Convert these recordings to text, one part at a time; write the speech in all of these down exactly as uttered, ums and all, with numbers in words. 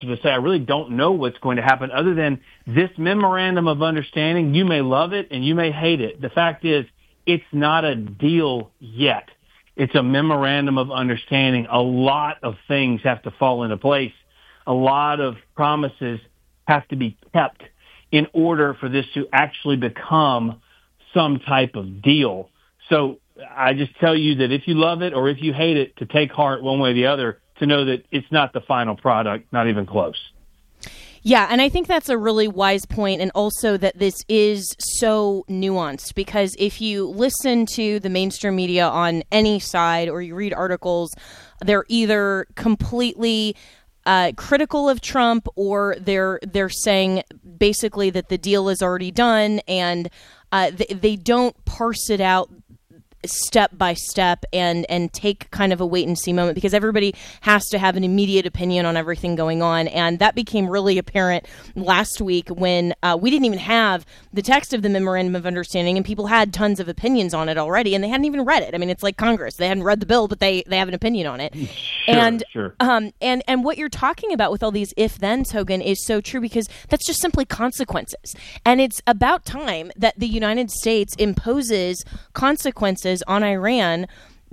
to say I really don't know what's going to happen other than this memorandum of understanding. You may love it and you may hate it. The fact is, it's not a deal yet. It's a memorandum of understanding. A lot of things have to fall into place. A lot of promises have to be kept in order for this to actually become some type of deal. So I just tell you that if you love it or if you hate it, to take heart one way or the other, to know that it's not the final product, not even close. Yeah, and I think that's a really wise point, and also that this is so nuanced, because if you listen to the mainstream media on any side or you read articles, they're either completely uh, critical of Trump, or they're they're saying basically that the deal is already done, and uh, they, they don't parse it out step by step and and take kind of a wait and see moment, because everybody has to have an immediate opinion on everything going on. And that became really apparent last week when uh, we didn't even have the text of the memorandum of understanding, and people had tons of opinions on it already, and they hadn't even read it. I mean, it's like Congress. They hadn't read the bill, but they they have an opinion on it. Sure, and sure. um and and what you're talking about with all these if-thens, Hogan, is so true, because that's just simply consequences. And it's about time that the United States imposes consequences on Iran.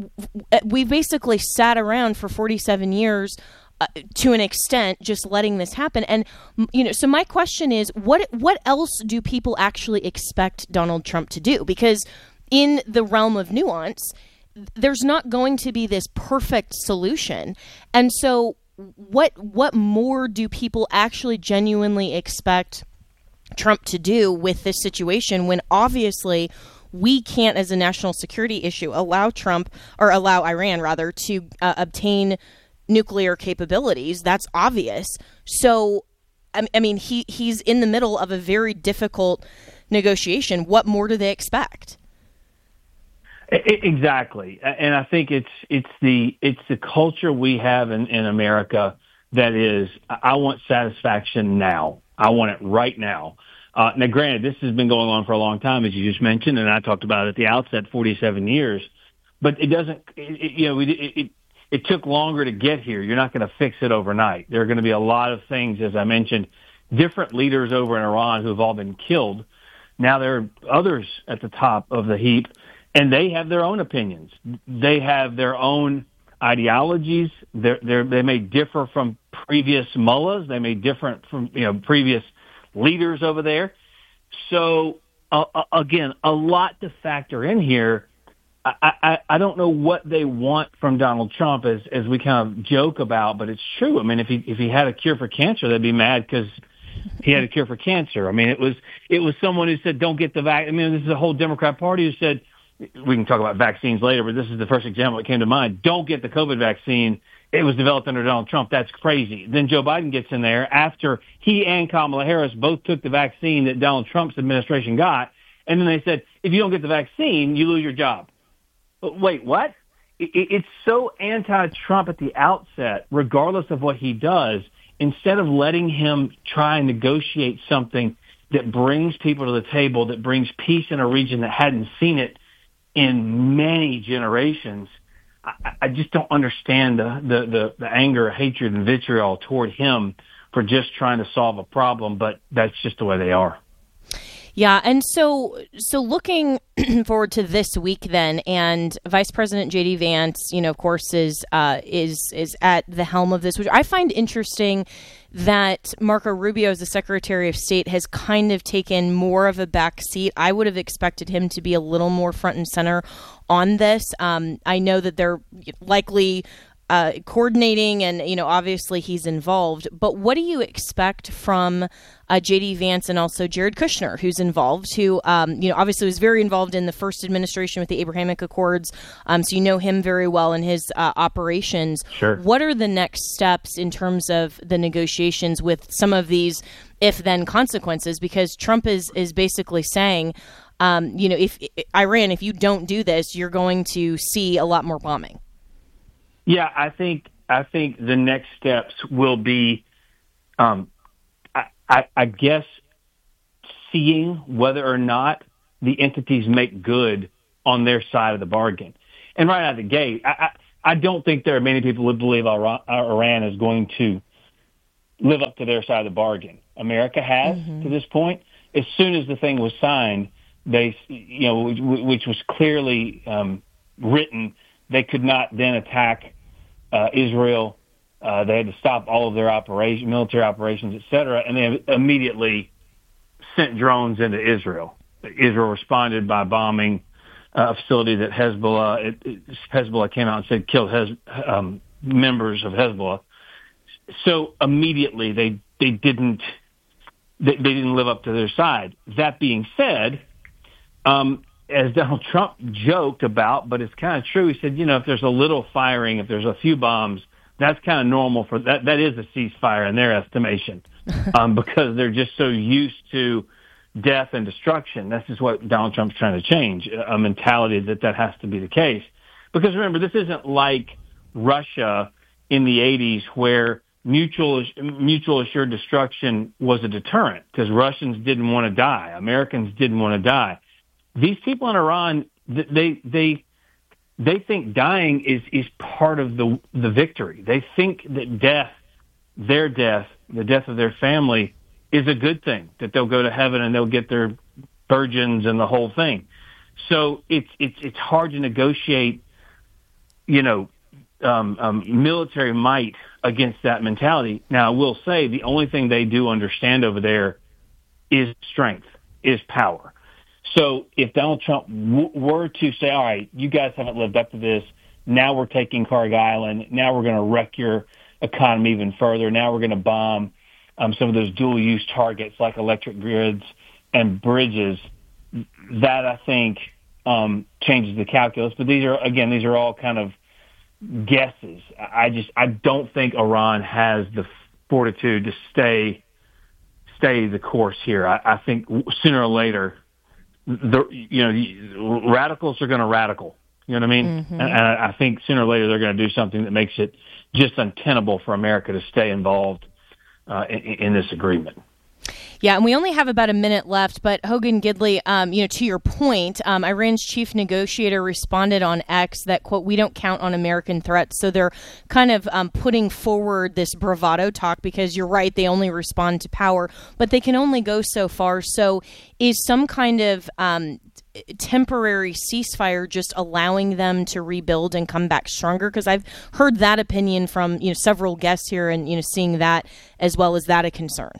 We basically sat around for forty-seven years uh, to an extent, just letting this happen. And, you know, so my question is, what what else do people actually expect Donald Trump to do? Because in the realm of nuance, there's not going to be this perfect solution. And so what what more do people actually genuinely expect Trump to do with this situation, when obviously we can't, as a national security issue, allow Trump, or allow Iran rather, to uh, obtain nuclear capabilities? That's obvious. So, I, I mean, he he's in the middle of a very difficult negotiation. What more do they expect? Exactly, and I think it's it's the it's the culture we have in, in America that is, I want satisfaction now. I want it right now. Uh, now, granted, this has been going on for a long time, as you just mentioned, and I talked about it at the outset, forty-seven years. But it doesn't, it, it, you know, it, it, it took longer to get here. You're not going to fix it overnight. There are going to be a lot of things, as I mentioned, different leaders over in Iran who have all been killed. Now there are others at the top of the heap, and they have their own opinions. They have their own ideologies. They're, they're, they may differ from previous mullahs. They may differ from, you know, previous leaders over there. So, uh, again, a lot to factor in here. I, I, I don't know what they want from Donald Trump, as, as we kind of joke about, but it's true. I mean, if he, if he had a cure for cancer, they'd be mad because he had a cure for cancer. I mean, it was, it was someone who said, don't get the vaccine. I mean, this is a whole Democrat Party who said, we can talk about vaccines later, but this is the first example that came to mind. Don't get the COVID vaccine. It was developed under Donald Trump. That's crazy. Then Joe Biden gets in there after he and Kamala Harris both took the vaccine that Donald Trump's administration got. And then they said, if you don't get the vaccine, you lose your job. But wait, what? It's so anti-Trump at the outset, regardless of what he does, instead of letting him try and negotiate something that brings people to the table, that brings peace in a region that hadn't seen it in many generations. I, I just don't understand the, the, the, the anger, hatred, and vitriol toward him for just trying to solve a problem, but that's just the way they are. Yeah, and so so looking forward to this week then, and Vice President J D Vance, you know, of course, is uh, is is at the helm of this, which I find interesting that Marco Rubio, as the Secretary of State, has kind of taken more of a back seat. I would have expected him to be a little more front and center on this. Um, I know that they're likely uh, coordinating, and, you know, obviously he's involved. But what do you expect from uh, J D Vance and also Jared Kushner, who's involved, who, um, you know, obviously was very involved in the first administration with the Abrahamic Accords. Um, so you know him very well in his uh, operations. Sure. What are the next steps in terms of the negotiations with some of these if-then consequences? Because Trump is, is basically saying, um, you know, if Iran, if you don't do this, you're going to see a lot more bombing. Yeah, I think I think the next steps will be, um, I, I, I guess, seeing whether or not the entities make good on their side of the bargain. And right out of the gate, I, I, I don't think there are many people who believe Iran, Iran is going to live up to their side of the bargain. America has mm-hmm. to this point. As soon as the thing was signed, they, you know, which, which was clearly um, written, they could not then attack uh, Israel. Uh, they had to stop all of their operation, military operations, et cetera, and they immediately sent drones into Israel. Israel responded by bombing uh, a facility that Hezbollah it, it, Hezbollah came out and said killed Hez, um, members of Hezbollah. So immediately they they didn't they, they didn't live up to their side. That being said, um, as Donald Trump joked about, but it's kind of true. He said, you know, if there's a little firing, if there's a few bombs, that's kind of normal for that. That is a ceasefire in their estimation, um, because they're just so used to death and destruction. This is what Donald Trump's trying to change, a mentality that that has to be the case. Because remember, this isn't like Russia in the eighties where mutual mutual assured destruction was a deterrent because Russians didn't want to die, Americans didn't want to die. These people in Iran, they they. They think dying is, is part of the the victory. They think that death, their death, the death of their family, is a good thing, that they'll go to heaven and they'll get their virgins and the whole thing. So it's it's it's hard to negotiate, you know, um, um, military might against that mentality. Now, I will say the only thing they do understand over there is strength, is power. So if Donald Trump w- were to say, all right, you guys haven't lived up to this, now we're taking Carg Island, now we're going to wreck your economy even further, now we're going to bomb um, some of those dual-use targets like electric grids and bridges, that I think um, changes the calculus. But these are, again, these are all kind of guesses. I just, I don't think Iran has the fortitude to stay, stay the course here. I, I think sooner or later, the, you know, radicals are going to radical. You know what I mean? Mm-hmm. And I think sooner or later they're going to do something that makes it just untenable for America to stay involved uh, in, in this agreement. Yeah, and we only have about a minute left, but Hogan Gidley, um, you know, to your point, um, Iran's chief negotiator responded on X that, quote, we don't count on American threats. So they're kind of um, putting forward this bravado talk because you're right, they only respond to power, but they can only go so far. So is some kind of um, temporary ceasefire just allowing them to rebuild and come back stronger? Because I've heard that opinion from, you know, several guests here and, you know, seeing that as well. Is that a concern?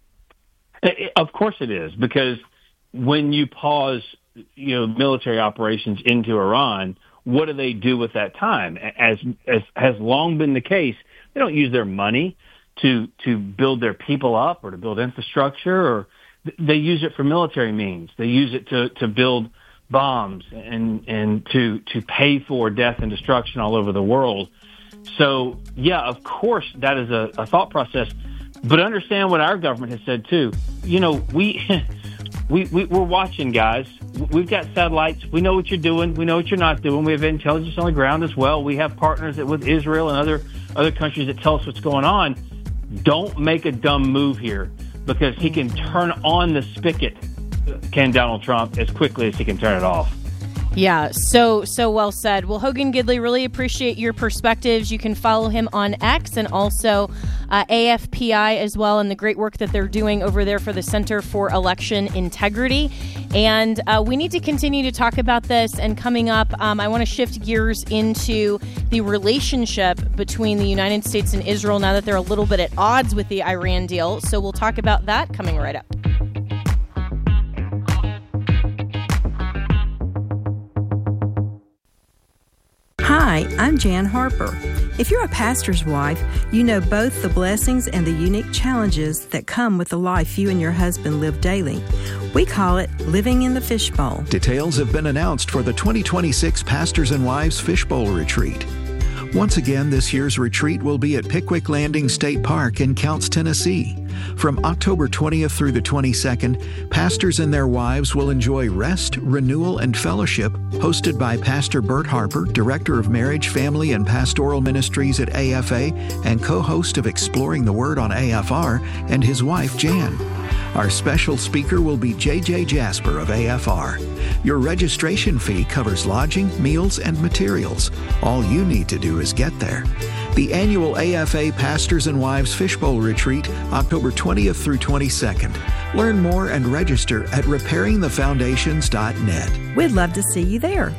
Of course it is, because when you pause, you know, military operations into Iran, what do they do with that time? As as has long been the case, they don't use their money to to build their people up or to build infrastructure, or they use it for military means. They use it to to build bombs and and to to pay for death and destruction all over the world. So yeah, of course that is a, a thought process. But understand what our government has said, too. You know, we, we, we, we're watching, guys. We've got satellites. We know what you're doing. We know what you're not doing. We have intelligence on the ground as well. We have partners that, with Israel and other, other countries that tell us what's going on. Don't make a dumb move here, because he can turn on the spigot, can Donald Trump, as quickly as he can turn it off. Yeah, so so well said. Well, Hogan Gidley, really appreciate your perspectives. You can follow him on X and also uh, A F P I as well, and the great work that they're doing over there for the Center for Election Integrity. And uh, we need to continue to talk about this. And coming up, um, I want to shift gears into the relationship between the United States and Israel now that they're a little bit at odds with the Iran deal. So we'll talk about that coming right up. Hi, I'm Jan Harper. If you're a pastor's wife, you know both the blessings and the unique challenges that come with the life you and your husband live daily. We call it living in the fishbowl. Details have been announced for the twenty twenty-six Pastors and Wives Fishbowl Retreat. Once again, this year's retreat will be at Pickwick Landing State Park in Counce, Tennessee. From October twentieth through the twenty-second, pastors and their wives will enjoy rest, renewal, and fellowship hosted by Pastor Bert Harper, Director of Marriage, Family, and Pastoral Ministries at A F A and co-host of Exploring the Word on A F R, and his wife, Jan. Our special speaker will be J J Jasper of A F R. Your registration fee covers lodging, meals, and materials. All you need to do is get there. The annual A F A Pastors and Wives Fishbowl Retreat, October twentieth through twenty-second. Learn more and register at repairing the foundations dot net. We'd love to see you there.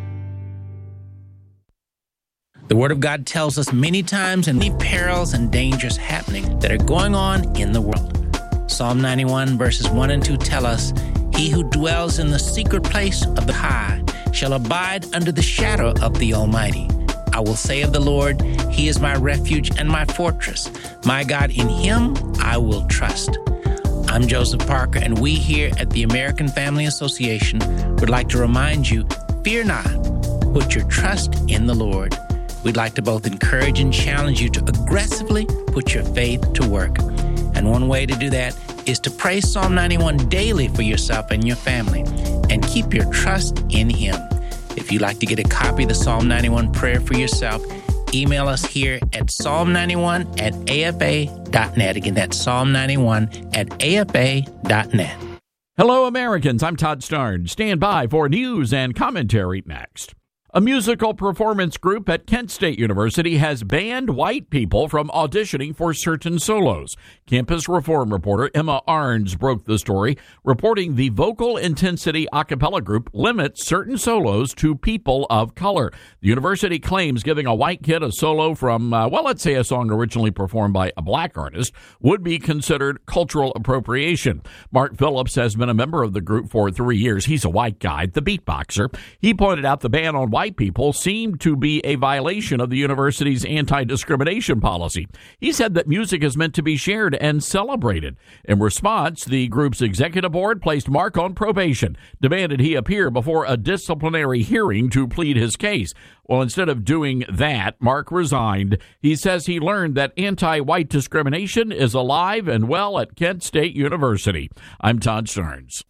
The Word of God tells us many times and many perils and dangers happening that are going on in the world. Psalm ninety-one verses one and two tell us, "He who dwells in the secret place of the High shall abide under the shadow of the Almighty. I will say of the Lord, He is my refuge and my fortress. My God, in Him I will trust." I'm Joseph Parker, and we here at the American Family Association would like to remind you, fear not, put your trust in the Lord. We'd like to both encourage and challenge you to aggressively put your faith to work. And one way to do that is to pray Psalm ninety-one daily for yourself and your family, and keep your trust in Him. If you'd like to get a copy of the Psalm ninety-one prayer for yourself, email us here at psalm ninety-one at a f a dot net. Again, that's psalm ninety-one at a f a dot net. Hello, Americans. I'm Todd Starnes. Stand by for news and commentary next. A musical performance group at Kent State University has banned white people from auditioning for certain solos. Campus Reform reporter Emma Arns broke the story, reporting the Vocal Intensity a cappella group limits certain solos to people of color. The university claims giving a white kid a solo from, uh, well, let's say a song originally performed by a black artist would be considered cultural appropriation. Mark Phillips has been a member of the group for three years. He's a white guy, the beatboxer. He pointed out the ban on white people seemed to be a violation of the university's anti-discrimination policy. He said that music is meant to be shared and celebrated. In response, the group's executive board placed Mark on probation, demanded he appear before a disciplinary hearing to plead his case. Well, instead of doing that, Mark resigned. He says he learned that anti-white discrimination is alive and well at Kent State University. I'm Todd Starnes.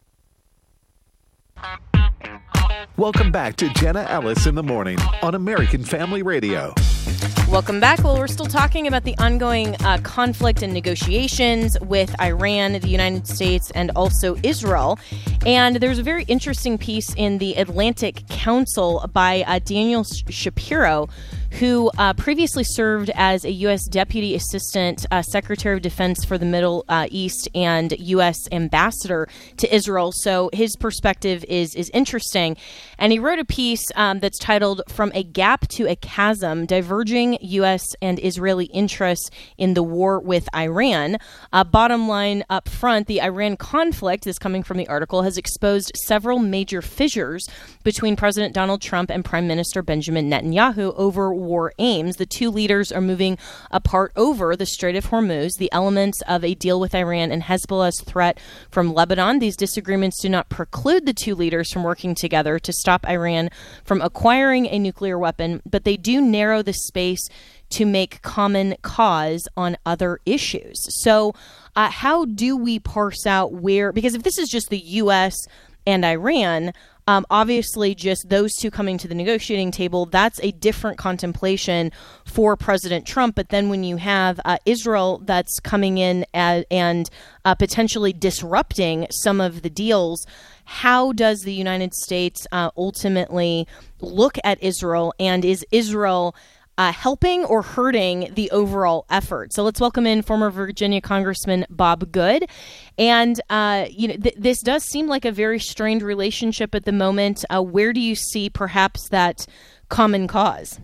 Welcome back to Jenna Ellis in the Morning on American Family Radio. Welcome back. Well, we're still talking about the ongoing uh, conflict and negotiations with Iran, the United States, and also Israel. And there's a very interesting piece in the Atlantic Council by uh, Daniel Shapiro, who uh, previously served as a U S Deputy Assistant uh, Secretary of Defense for the Middle uh, East and U S Ambassador to Israel. So his perspective is is interesting. And he wrote a piece um, that's titled "From a Gap to a Chasm, Diverging U S and Israeli Interests in the War with Iran." Uh, bottom line up front, the Iran conflict, this coming from the article, has exposed several major fissures between President Donald Trump and Prime Minister Benjamin Netanyahu over war aims. The two leaders are moving apart over the Strait of Hormuz, the elements of a deal with Iran, and Hezbollah's threat from Lebanon. These disagreements do not preclude the two leaders from working together to stop Iran from acquiring a nuclear weapon, but they do narrow the space to make common cause on other issues. So uh, how do we parse out where, because if this is just the U S and Iran, Um, obviously, just those two coming to the negotiating table, that's a different contemplation for President Trump. But then when you have uh, Israel that's coming in at, and uh, potentially disrupting some of the deals, how does the United States uh, ultimately look at Israel? And is Israel Uh, helping or hurting the overall effort? So let's welcome in former Virginia Congressman Bob Good. And, uh, you know, th- this does seem like a very strained relationship at the moment. Uh, where do you see perhaps that common cause?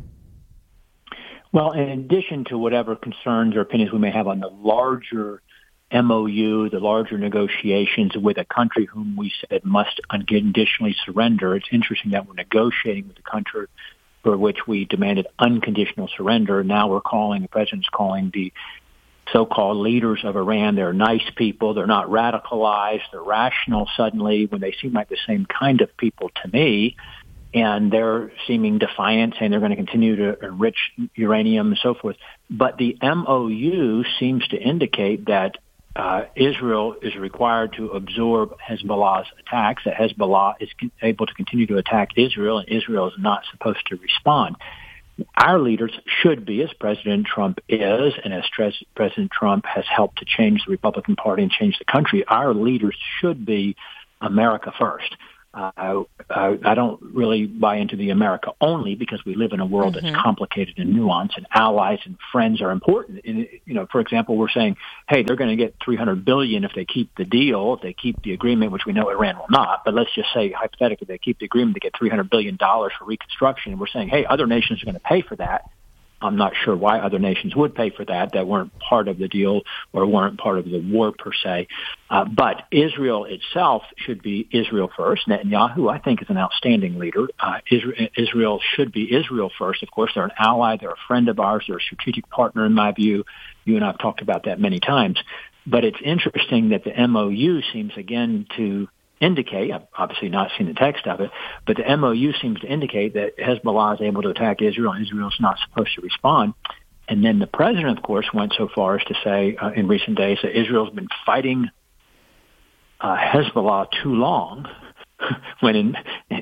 Well, in addition to whatever concerns or opinions we may have on the larger M O U, the larger negotiations with a country whom we said must unconditionally surrender, it's interesting that we're negotiating with a country for which we demanded unconditional surrender. Now we're calling, the president's calling the so-called leaders of Iran, they're nice people, they're not radicalized, they're rational suddenly when they seem like the same kind of people to me. And they're seeming defiant, saying they're going to continue to enrich uranium and so forth. But the M O U seems to indicate that Uh, Israel is required to absorb Hezbollah's attacks, that Hezbollah is con- able to continue to attack Israel, and Israel is not supposed to respond. Our leaders should be, as President Trump is, and as Tres- President Trump has helped to change the Republican Party and change the country, our leaders should be America first. Uh, uh, I don't really buy into the America only, because we live in a world mm-hmm. that's complicated and nuanced, and allies and friends are important. And, you know, for example, we're saying, hey, they're going to get three hundred billion dollars if they keep the deal, if they keep the agreement, which we know Iran will not. But let's just say, hypothetically, they keep the agreement, they get three hundred billion dollars for reconstruction. And we're saying, hey, other nations are going to pay for that. I'm not sure why other nations would pay for that, that weren't part of the deal or weren't part of the war per se. Uh, but Israel itself should be Israel first. Netanyahu, I think, is an outstanding leader. Uh, Israel, Israel should be Israel first. Of course, they're an ally. They're a friend of ours. They're a strategic partner, in my view. You and I have talked about that many times. But it's interesting that the M O U seems, again, to indicate, I've obviously not seen the text of it, but the M O U seems to indicate that Hezbollah is able to attack Israel and Israel is not supposed to respond. And then the president, of course, went so far as to say uh, in recent days that Israel's been fighting uh, Hezbollah too long, when in,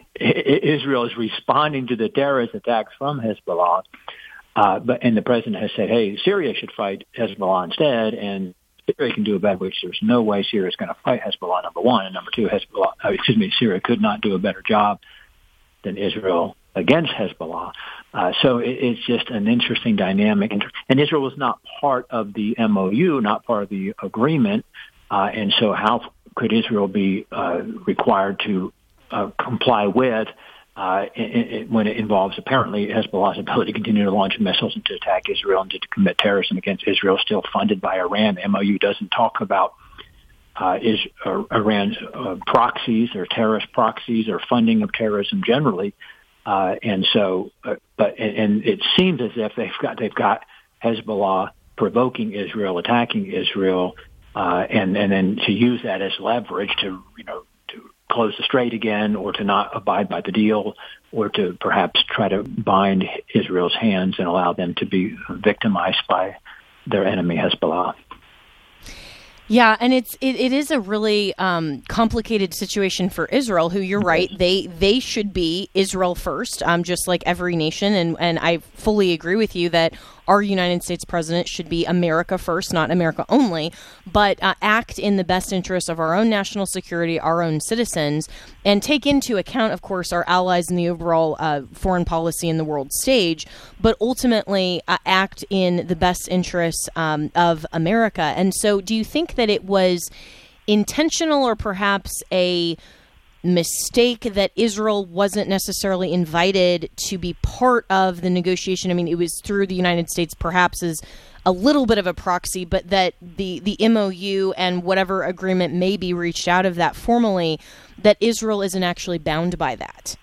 Israel is responding to the terrorist attacks from Hezbollah. Uh, but and the president has said, hey, Syria should fight Hezbollah instead, and Syria can do a better, which there's no way Syria is going to fight Hezbollah, number one. And number two, Hezbollah, uh, excuse me, Syria could not do a better job than Israel against Hezbollah. Uh, so it, it's just an interesting dynamic. And, and Israel was not part of the M O U, not part of the agreement. Uh, and so how could Israel be uh, required to uh, comply with Uh, it, it, when it involves apparently Hezbollah's ability to continue to launch missiles and to attack Israel and to commit terrorism against Israel, still funded by Iran? The M O U doesn't talk about uh, is, uh, Iran's uh, proxies or terrorist proxies or funding of terrorism generally, uh, and so, uh, but and, and it seems as if they've got they've got Hezbollah provoking Israel, attacking Israel, uh, and and then to use that as leverage to you know. close the strait again, or to not abide by the deal, or to perhaps try to bind Israel's hands and allow them to be victimized by their enemy Hezbollah. Yeah, and it's it, it is a really um, complicated situation for Israel, who, you're right, they they should be Israel first, um, just like every nation. And, and I fully agree with you that our United States president should be America first, not America only, but uh, act in the best interest of our own national security, our own citizens, and take into account, of course, our allies in the overall uh, foreign policy in the world stage, but ultimately uh, act in the best interests um, of America. And so do you think that it was intentional, or perhaps a mistake that Israel wasn't necessarily invited to be part of the negotiation? I mean, it was through the United States, perhaps as a little bit of a proxy, but that the, the M O U and whatever agreement may be reached out of that formally, that Israel isn't actually bound by that.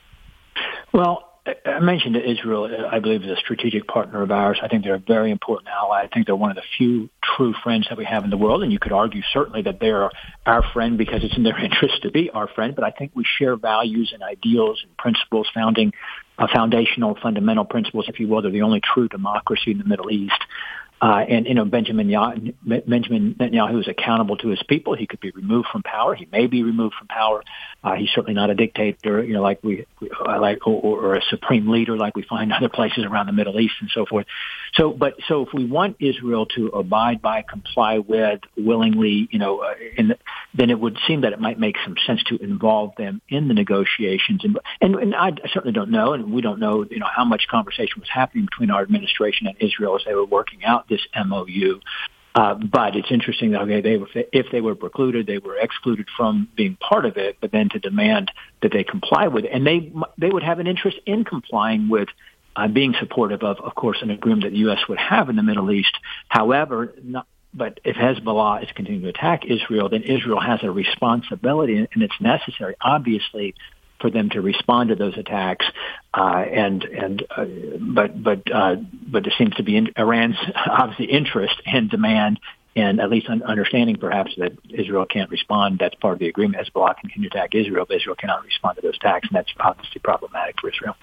Well, I mentioned that Israel, I believe, is a strategic partner of ours. I think they're a very important ally. I think they're one of the few true friends that we have in the world. And you could argue certainly that they're our friend because it's in their interest to be our friend. But I think we share values and ideals and principles, founding uh, foundational, fundamental principles, if you will. They're the only true democracy in the Middle East. Uh, and, you know, Benjamin, Yah- Benjamin Netanyahu is accountable to his people. He could be removed from power. He may be removed from power. Uh, he's certainly not a dictator, you know, like we, like, or, or a supreme leader like we find other places around the Middle East and so forth. So, but, so if we want Israel to abide by, comply with, willingly, you know, uh, in the, then it would seem that it might make some sense to involve them in the negotiations. And, and, and I certainly don't know, and we don't know, you know, how much conversation was happening between our administration and Israel as they were working out this M O U. Uh, but it's interesting that, okay, they were, if they were precluded, they were excluded from being part of it, but then to demand that they comply with it. And they, they would have an interest in complying with uh, being supportive of, of course, an agreement that the U S would have in the Middle East. However, not, but if Hezbollah is continuing to attack Israel, then Israel has a responsibility, and it's necessary, obviously, for them to respond to those attacks, uh, and and uh, but but uh, but there seems to be in Iran's obviously interest and demand, and at least un- understanding perhaps that Israel can't respond. That's part of the agreement. Hezbollah can continue to attack Israel, but Israel cannot respond to those attacks, and that's obviously problematic for Israel.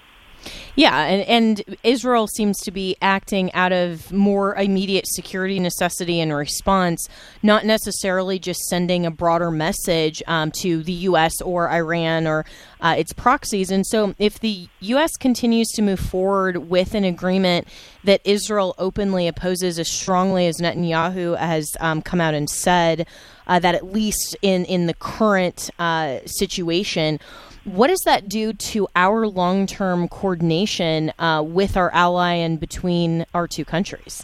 Yeah, and, and Israel seems to be acting out of more immediate security necessity and response, not necessarily just sending a broader message um, to the U S or Iran or uh, its proxies. And so if the U S continues to move forward with an agreement that Israel openly opposes as strongly as Netanyahu has um, come out and said, uh, that at least in, in the current uh, situation, what does that do to our long-term coordination uh, with our ally and between our two countries?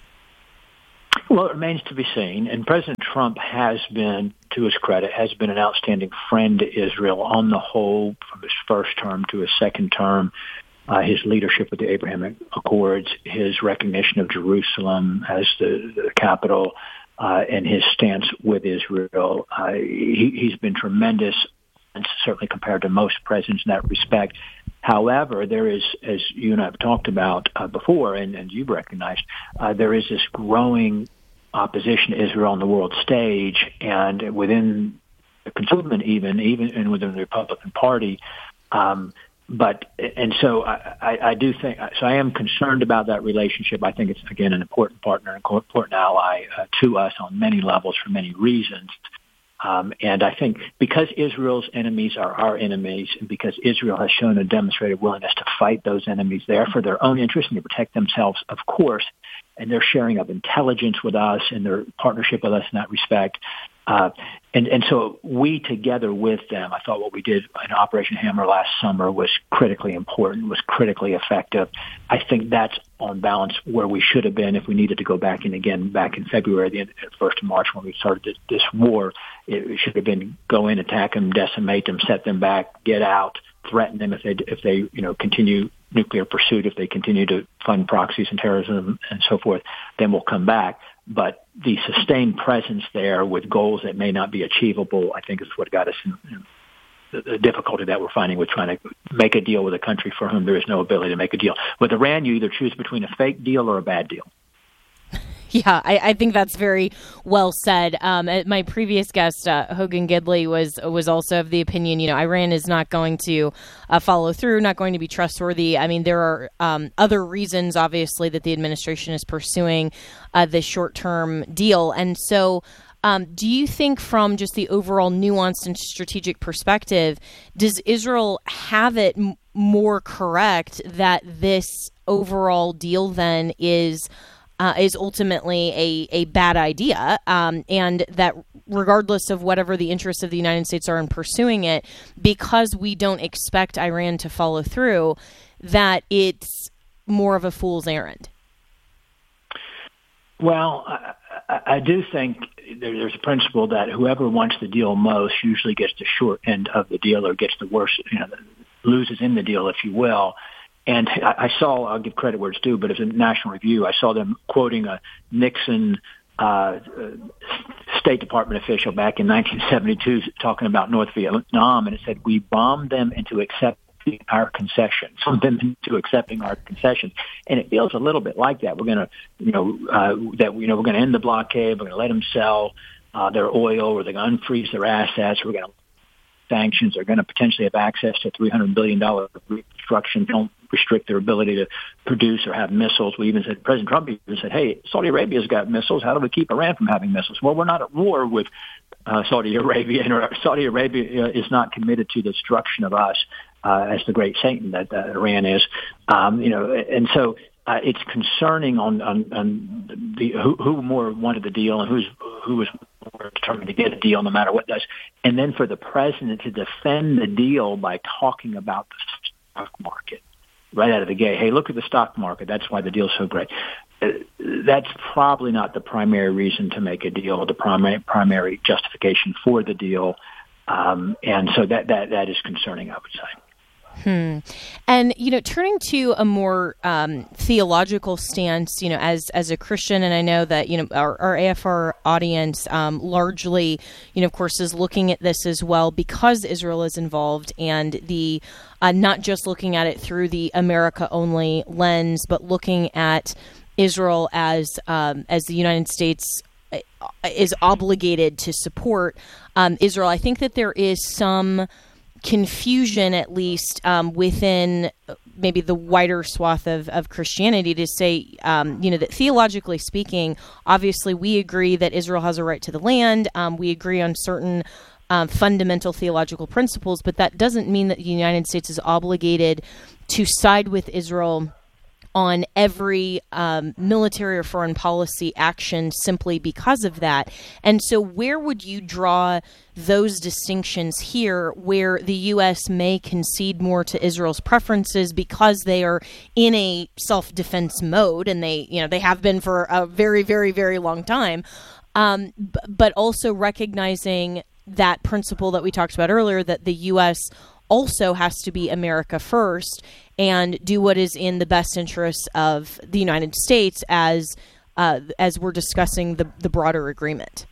Well, it remains to be seen. And President Trump has been, to his credit, has been an outstanding friend to Israel on the whole, from his first term to his second term. Uh, his leadership with the Abraham Accords, his recognition of Jerusalem as the, the capital, uh, and his stance with Israel. Uh, he, he's been tremendous, and certainly compared to most presidents in that respect. However, there is, as you and I have talked about uh, before, and, and you've recognized, uh, there is this growing opposition to Israel on the world stage, and within the conservative even, even and within the Republican Party. Um, but and so I, I, I do think so. I am concerned about that relationship. I think it's again an important partner, an important ally uh, to us on many levels for many reasons. Um, and I think because Israel's enemies are our enemies, and because Israel has shown a demonstrated willingness to fight those enemies there for their own interest and to protect themselves, of course, and their sharing of intelligence with us and their partnership with us in that respect. Uh, and, and so we together with them, I thought what we did in Operation Hammer last summer was critically important, was critically effective. I think that's on balance where we should have been if we needed to go back in again back in February, the first of March when we started this, this war. It should have been go in, attack them, decimate them, set them back, get out, threaten them if they if they you know continue nuclear pursuit, if they continue to fund proxies and terrorism and so forth, then we'll come back. But the sustained presence there with goals that may not be achievable, I think, is what got us in, in the, the difficulty that we're finding with trying to make a deal with a country for whom there is no ability to make a deal. With Iran, you either choose between a fake deal or a bad deal. Yeah, I, I think that's very well said. Um, my previous guest, uh, Hogan Gidley, was was also of the opinion, you know, Iran is not going to uh, follow through, not going to be trustworthy. I mean, there are um, other reasons, obviously, that the administration is pursuing uh, this short-term deal. And so um, do you think from just the overall nuanced and strategic perspective, does Israel have it m- more correct that this overall deal then is Uh, is ultimately a, a bad idea, um, and that regardless of whatever the interests of the United States are in pursuing it, because we don't expect Iran to follow through, that it's more of a fool's errand? Well, I, I, I do think there, there's a principle that whoever wants the deal most usually gets the short end of the deal or gets the worst, you know, loses in the deal, if you will. And I saw, I'll give credit where it's due, but it was a National Review. I saw them quoting a Nixon uh, State Department official back in nineteen seventy-two talking about North Vietnam, and it said, we bombed them into accepting our concessions, them into accepting our concessions. And it feels a little bit like that. We're going to, you know, uh, that, you know, we're going to end the blockade. We're going to let them sell uh, their oil, or they're going to unfreeze their assets. We're going to sanctions. They're going to potentially have access to three hundred billion dollars reconstruction. Don't restrict their ability to produce or have missiles. We even said, President Trump even said, hey, Saudi Arabia's got missiles. How do we keep Iran from having missiles? Well, we're not at war with uh, Saudi Arabia, and Saudi Arabia is not committed to the destruction of us uh, as the great Satan that uh, Iran is. Um, you know, and so uh, it's concerning on, on, on the who, who more wanted the deal and who's who was more determined to get a deal no matter what does. And then for the president to defend the deal by talking about the stock market right out of the gate. Hey, look at the stock market. That's why the deal's so great. That's probably not the primary reason to make a deal, the primary primary justification for the deal. Um, and so that, that, that is concerning, I would say. Hmm. And, you know, turning to a more um, theological stance, you know, as as a Christian, and I know that, you know, our, our A F R audience um, largely, you know, of course, is looking at this as well because Israel is involved, and the uh, not just looking at it through the America-only lens, but looking at Israel as um, as the United States is obligated to support um, Israel. I think that there is some confusion, at least um, within maybe the wider swath of, of Christianity to say, um, you know, that theologically speaking, obviously we agree that Israel has a right to the land. Um, we agree on certain um, fundamental theological principles, but that doesn't mean that the United States is obligated to side with Israel on every um, military or foreign policy action simply because of that. And so where would you draw those distinctions here where the U S may concede more to Israel's preferences because they are in a self-defense mode, and they, you know, they have been for a very, very, very long time, um, b- but also recognizing that principle that we talked about earlier, that the U S also has to be America first and do what is in the best interests of the United States as uh, as we're discussing the, the broader agreement?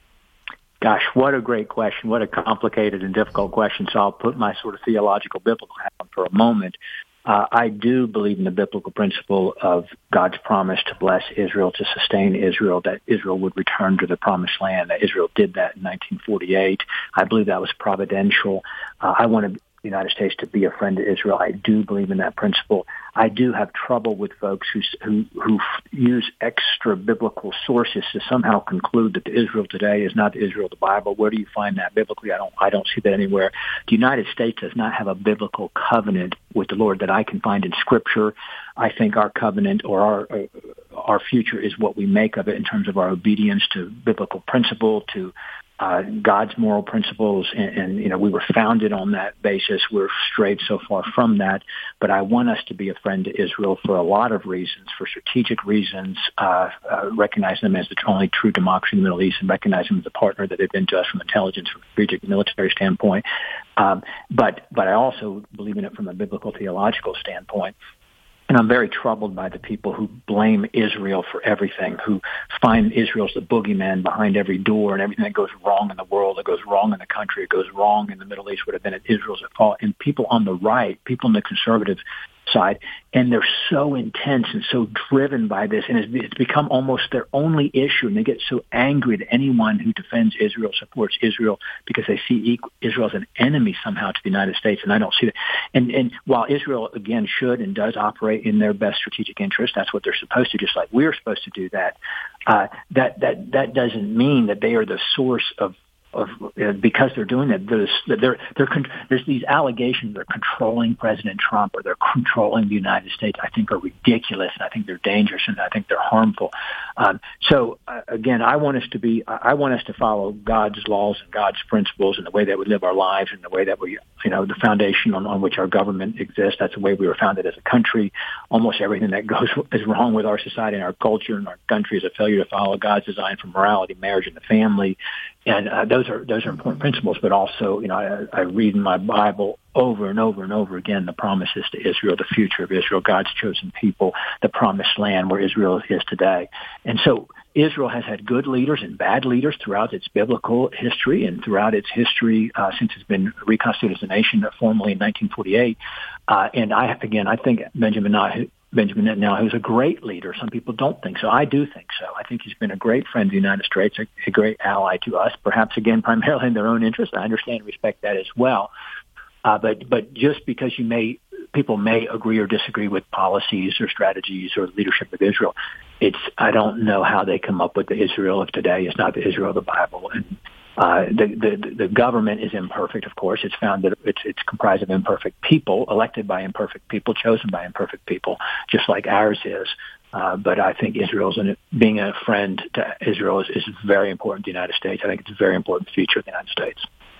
Gosh, what a great question. What a complicated and difficult question. So I'll put my sort of theological biblical hat on for a moment. Uh, I do believe in the biblical principle of God's promise to bless Israel, to sustain Israel, that Israel would return to the promised land, that Israel did that in nineteen forty-eight. I believe that was providential. Uh, I want to the United States to be a friend to Israel. I do believe in that principle. I do have trouble with folks who who, who use extra biblical sources to somehow conclude that the Israel today is not the Israel of the Bible. Where do you find that biblically? I don't I don't see that anywhere. The United States does not have a biblical covenant with the Lord that I can find in Scripture. I think our covenant or our uh, our future is what we make of it in terms of our obedience to biblical principle, to Uh, God's moral principles, and, and, you know, we were founded on that basis. We're strayed so far from that. But I want us to be a friend to Israel for a lot of reasons, for strategic reasons, uh, uh, recognize them as the only true democracy in the Middle East and recognize them as a partner that they've been to us from intelligence, from a strategic military standpoint. Um, but, but I also believe in it from a biblical theological standpoint. And I'm very troubled by the people who blame Israel for everything, who find Israel as the boogeyman behind every door, and everything that goes wrong in the world, that goes wrong in the country, it goes wrong in the Middle East would have been at Israel's at fault. And people on the right, people on the conservative side, and they're so intense and so driven by this, and it's, it's become almost their only issue, and they get so angry at anyone who defends Israel, supports Israel, because they see Israel as an enemy somehow to the United States, and I don't see that. And, and while Israel, again, should and does operate in their best strategic interest, that's what they're supposed to, just like we're supposed to do that, uh, that, that, that doesn't mean that they are the source of Of, uh, because they're doing that, there's, they're, they're, there's these allegations they're controlling President Trump or they're controlling the United States, I think are ridiculous, and I think they're dangerous, and I think they're harmful. Um, so, uh, again, I want us to be, I want us to follow God's laws and God's principles and the way that we live our lives and the way that we, you know, the foundation on, on which our government exists. That's the way we were founded as a country. Almost everything that goes is wrong with our society and our culture and our country is a failure to follow God's design for morality, marriage, and the family. And uh, those are those are important principles, but also, you know, I, I read in my Bible over and over and over again the promises to Israel, the future of Israel, God's chosen people, the promised land where Israel is today. And so Israel has had good leaders and bad leaders throughout its biblical history and throughout its history uh, since it's been reconstituted as a nation formally in nineteen forty-eight. Uh, and I, again, I think Benjamin Netanyahu, Benjamin Netanyahu is a great leader. Some people don't think so. I do think so. I think he's been a great friend of the United States, a, a great ally to us, perhaps, again, primarily in their own interest. I understand and respect that as well. Uh, but but just because you may people may agree or disagree with policies or strategies or leadership of Israel, it's I don't know how they come up with the Israel of today. It's not the Israel of the Bible. And Uh, the, the the government is imperfect, of course. It's found that it's it's comprised of imperfect people, elected by imperfect people, chosen by imperfect people, just like ours is. Uh, but I think Israel's and being a friend to Israel is, is very important to the United States. I think it's a very important feature of the United States.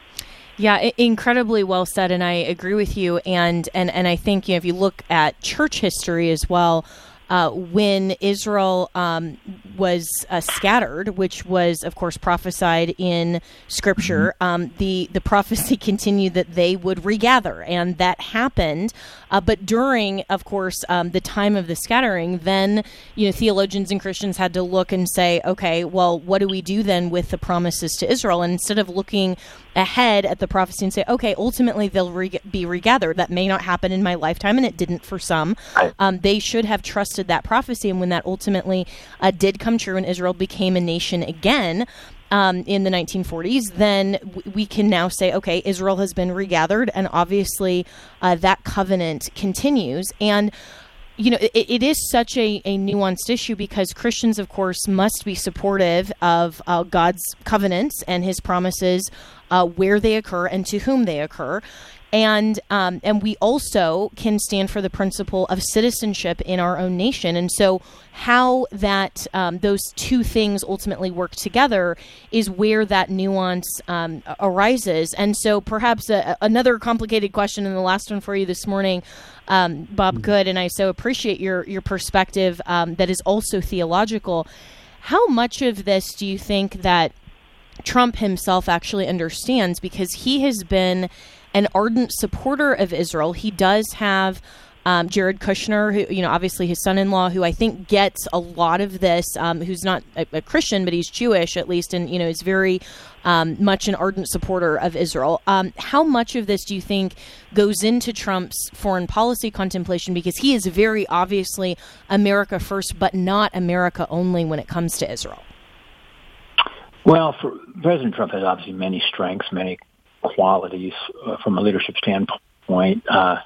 Yeah, incredibly well said, and I agree with you. And and and I think, you know, if you look at church history as well. Uh, when Israel um, was uh, scattered, which was, of course, prophesied in Scripture, um, the the prophecy continued that they would regather, and that happened. Uh, but during, of course, um, the time of the scattering, then you know theologians and Christians had to look and say, okay, well, what do we do then with the promises to Israel? And instead of looking ahead at the prophecy and say, okay, ultimately they'll re- be regathered. That may not happen in my lifetime, and it didn't for some. Um, they should have trusted that prophecy, and when that ultimately uh, did come true and Israel became a nation again, um, in the nineteen forties, then w- we can now say, okay, Israel has been regathered, and obviously uh, that covenant continues. And you know, it, it is such a, a nuanced issue because Christians, of course, must be supportive of uh, God's covenants and his promises uh, where they occur and to whom they occur. And um, and we also can stand for the principle of citizenship in our own nation. And so how that um, those two things ultimately work together is where that nuance um, arises. And so perhaps a, another complicated question, and the last one for you this morning, um, Bob Good, and I so appreciate your, your perspective um, that is also theological. How much of this do you think that Trump himself actually understands? Because he has been an ardent supporter of Israel. He does have um, Jared Kushner, who, you know, obviously his son-in-law, who I think gets a lot of this, um, who's not a, a Christian, but he's Jewish at least, and, you know, is very um, much an ardent supporter of Israel. Um, how much of this do you think goes into Trump's foreign policy contemplation? Because he is very obviously America first, but not America only when it comes to Israel. Well, for President Trump has obviously many strengths, many qualities uh, from a leadership standpoint. Uh,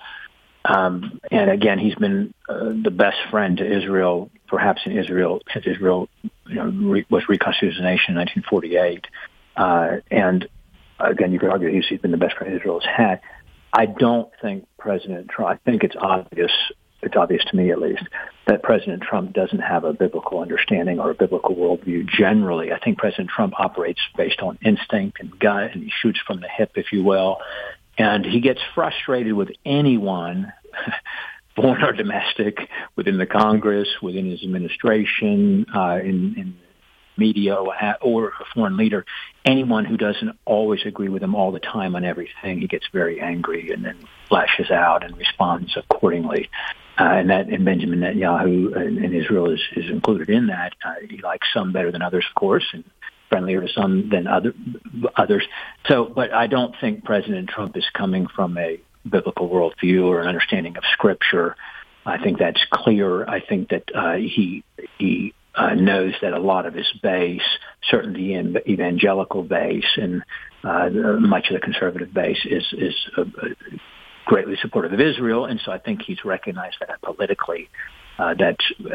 um, and again, he's been uh, the best friend to Israel, perhaps in Israel, since Israel you know, re- was reconstituted as a nation in nineteen forty-eight. Uh, and again, you could argue he's, he's been the best friend Israel has had. I don't think President Trump, I think it's obvious, it's obvious to me at least, that President Trump doesn't have a biblical understanding or a biblical worldview generally. I think President Trump operates based on instinct and gut, and he shoots from the hip, if you will. And he gets frustrated with anyone, foreign or domestic, within the Congress, within his administration, uh, in, in media, or, or a foreign leader, anyone who doesn't always agree with him all the time on everything. He gets very angry and then lashes out and responds accordingly. Uh, and that, and Benjamin Netanyahu and, and Israel is, is included in that. Uh, he likes some better than others, of course, and friendlier to some than other others. So, but I don't think President Trump is coming from a biblical worldview or an understanding of Scripture. I think that's clear. I think that uh, he he uh, knows that a lot of his base, certainly in the evangelical base and uh, much of the conservative base, is is uh, greatly supportive of Israel, and so I think he's recognized that politically. Uh, that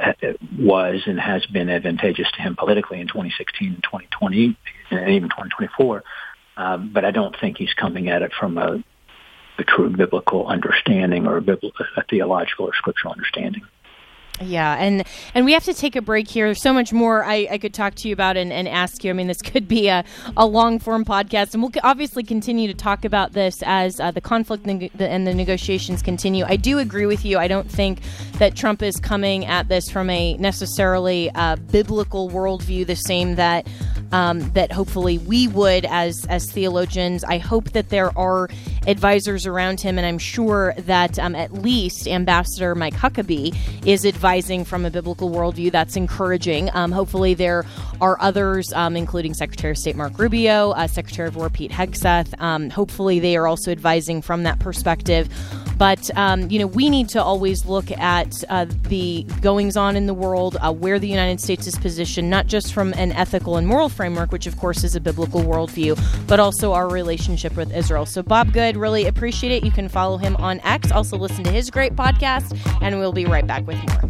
was and has been advantageous to him politically in twenty sixteen and twenty twenty and even twenty twenty-four. Um, but I don't think he's coming at it from a, a true biblical understanding or a, biblical, a theological or scriptural understanding. Yeah, and and we have to take a break here. There's so much more I, I could talk to you about and, and ask you. I mean, this could be a, a long-form podcast, and we'll obviously continue to talk about this as uh, the conflict and the, and the negotiations continue. I do agree with you. I don't think that Trump is coming at this from a necessarily uh, biblical worldview, the same that um, that hopefully we would as as theologians. I hope that there are advisors around him, and I'm sure that um, at least Ambassador Mike Huckabee is advising from a biblical worldview. That's encouraging. Um, hopefully there are others, um, including Secretary of State Mark Rubio, uh, Secretary of War Pete Hegseth. Um, hopefully they are also advising from that perspective. But, um, you know, we need to always look at uh, the goings-on in the world, uh, where the United States is positioned, not just from an ethical and moral framework, which, of course, is a biblical worldview, but also our relationship with Israel. So, Bob Good, really appreciate it. You can follow him on X. Also listen to his great podcast, and we'll be right back with more.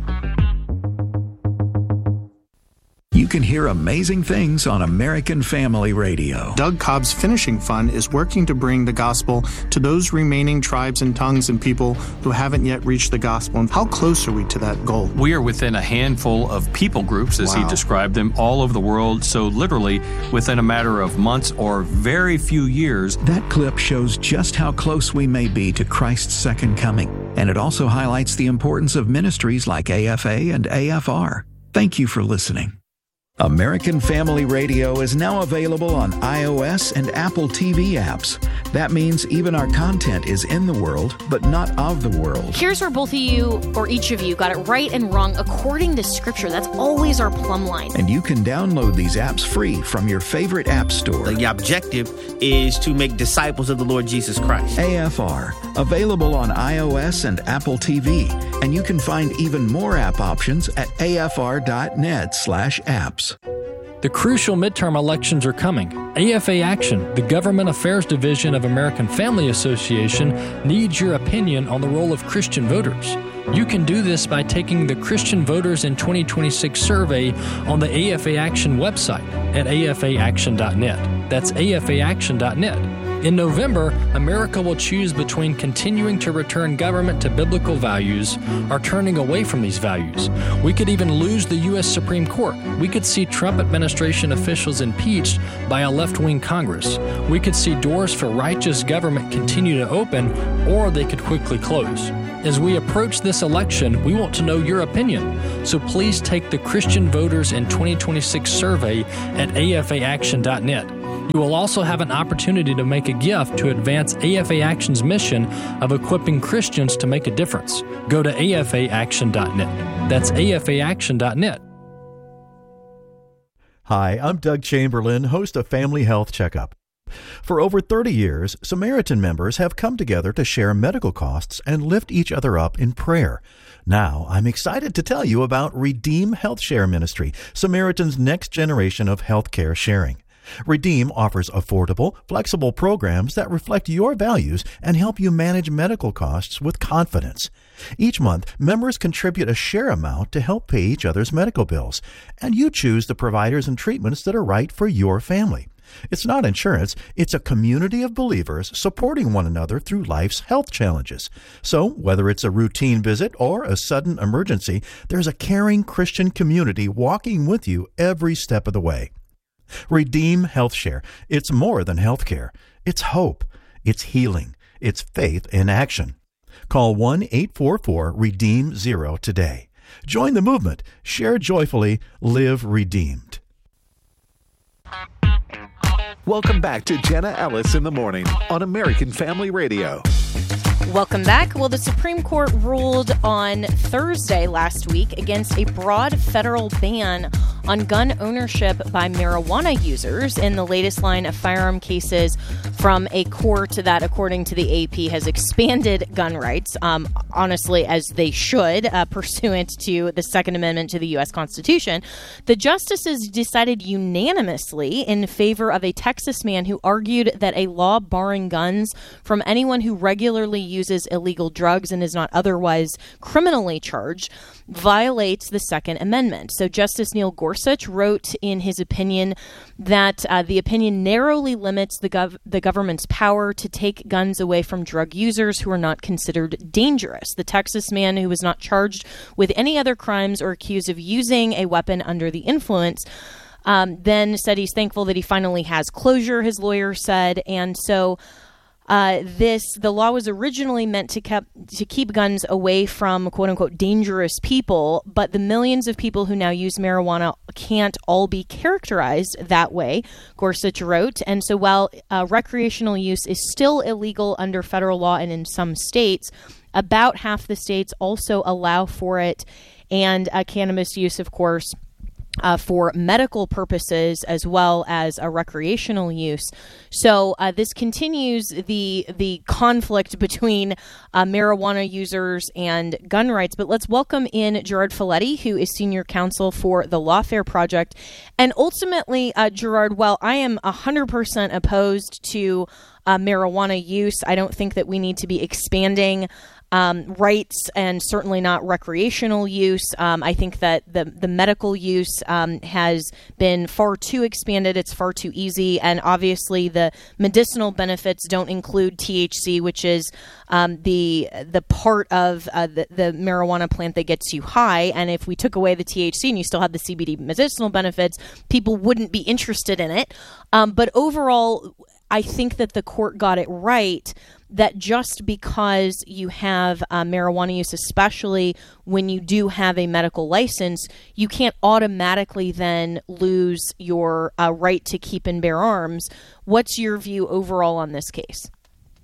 You can hear amazing things on American Family Radio. Doug Cobb's Finishing Fund is working to bring the gospel to those remaining tribes and tongues and people who haven't yet reached the gospel. How close are we to that goal? We are within a handful of people groups, as Wow. he described them, all over the world. So literally within a matter of months or very few years. That clip shows just how close we may be to Christ's second coming. And it also highlights the importance of ministries like A F A and A F R. Thank you for listening. American Family Radio is now available on iOS and Apple T V apps. That means even our content is in the world, but not of the world. Here's where both of you, or each of you, got it right and wrong according to Scripture. That's always our plumb line. And you can download these apps free from your favorite app store. The objective is to make disciples of the Lord Jesus Christ. A F R, available on iOS and Apple T V. And you can find even more app options at A F R dot net slash apps. The crucial midterm elections are coming. A F A Action, the Government Affairs Division of American Family Association, needs your opinion on the role of Christian voters. You can do this by taking the Christian Voters in twenty twenty-six survey on the A F A Action website at A F A action dot net. That's A F A action dot net. In November, America will choose between continuing to return government to biblical values or turning away from these values. We could even lose the U S Supreme Court. We could see Trump administration officials impeached by a left-wing Congress. We could see doors for righteous government continue to open, or they could quickly close. As we approach this election, we want to know your opinion. So please take the Christian Voters in twenty twenty-six survey at A F A action dot net. You will also have an opportunity to make a gift to advance A F A Action's mission of equipping Christians to make a difference. Go to A F A action dot net. That's A F A action dot net. Hi, I'm Doug Chamberlain, host of Family Health Checkup. For over thirty years, Samaritan members have come together to share medical costs and lift each other up in prayer. Now, I'm excited to tell you about Redeem Health Share Ministry, Samaritan's next generation of healthcare sharing. Redeem offers affordable, flexible programs that reflect your values and help you manage medical costs with confidence. Each month, members contribute a share amount to help pay each other's medical bills, and you choose the providers and treatments that are right for your family. It's not insurance, it's a community of believers supporting one another through life's health challenges. So, whether it's a routine visit or a sudden emergency, there's a caring Christian community walking with you every step of the way. Redeem Health Share. It's more than healthcare. It's hope. It's healing. It's faith in action. Call one eight four four REDEEM zero today. Join the movement. Share joyfully. Live redeemed. Welcome back to Jenna Ellis in the Morning on American Family Radio. Welcome back. Well, the Supreme Court ruled on Thursday last week against a broad federal ban on gun ownership by marijuana users in the latest line of firearm cases from a court that, according to the A P, has expanded gun rights, um, honestly, as they should, uh, pursuant to the Second Amendment to the U S Constitution. The justices decided unanimously in favor of a Texas man who argued that a law barring guns from anyone who regularly uses illegal drugs and is not otherwise criminally charged violates the Second Amendment. So Justice Neil Gorsuch wrote in his opinion that uh, the opinion narrowly limits the, gov- the government's power to take guns away from drug users who are not considered dangerous. The Texas man, who was not charged with any other crimes or accused of using a weapon under the influence, um, then said he's thankful that he finally has closure, his lawyer said. And so Uh, this the law was originally meant to keep to keep guns away from quote unquote dangerous people, but the millions of people who now use marijuana can't all be characterized that way, Gorsuch wrote. And so while uh, recreational use is still illegal under federal law and in some states, about half the states also allow for it, and uh, cannabis use, of course, Uh, for medical purposes as well as a recreational use. So uh, this continues the the conflict between uh, marijuana users and gun rights. But let's welcome in Gerard Folletti, who is senior counsel for the Lawfare Project. And ultimately, uh, Gerard, while I am one hundred percent opposed to uh, marijuana use, I don't think that we need to be expanding Um, rights and certainly not recreational use. Um, I think that the the medical use um, has been far too expanded. It's far too easy. And obviously the medicinal benefits don't include T H C, which is um, the the part of uh, the, the marijuana plant that gets you high. And if we took away the T H C and you still had the C B D medicinal benefits, people wouldn't be interested in it. Um, but overall, I think that the court got it right, that just because you have uh, marijuana use, especially when you do have a medical license, you can't automatically then lose your uh, right to keep and bear arms. What's your view overall on this case?